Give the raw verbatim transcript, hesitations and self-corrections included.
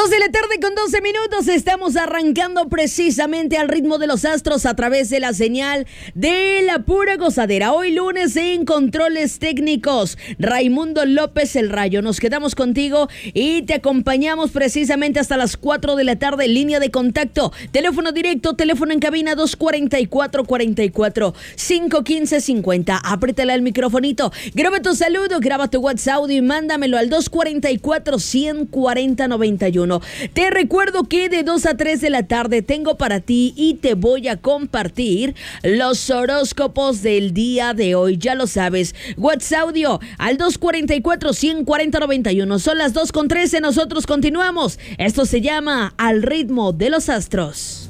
Dos de la tarde con doce minutos, estamos arrancando precisamente al ritmo de los astros a través de la señal de la pura gozadera. Hoy lunes en controles técnicos, Raimundo López el Rayo. Nos quedamos contigo y te acompañamos precisamente hasta las cuatro de la tarde. Línea de contacto, teléfono directo, teléfono en cabina dos cuarenta y cuatro, cuarenta y cuatro, cinco quince, cincuenta. Apriétale al microfonito, graba tu saludo, graba tu WhatsApp audio y mándamelo al dos cuarenta y cuatro, ciento cuarenta, noventa y uno. Te recuerdo que de dos a tres de la tarde tengo para ti y te voy a compartir los horóscopos del día de hoy. Ya lo sabes, WhatsApp audio al dos cuarenta y cuatro, ciento cuarenta, noventa y uno. Son las dos con trece, nosotros continuamos. Esto se llama Al ritmo de los astros.